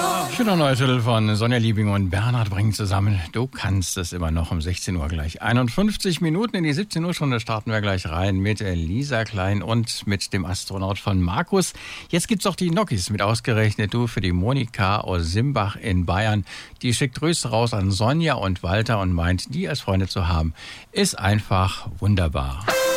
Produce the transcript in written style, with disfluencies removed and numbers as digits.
Schöner neuer Titel von Sonja Liebing und Bernhard bringen zusammen. Du kannst es immer noch um 16 Uhr gleich. 51 Minuten in die 17 Uhr Stunde starten wir gleich rein mit Lisa Klein und mit dem Astronaut von Markus. Jetzt gibt's auch die Nokis mit ausgerechnet du für die Monika aus Simbach in Bayern. Die schickt Grüße raus an Sonja und Walter und meint, die als Freunde zu haben, ist einfach wunderbar.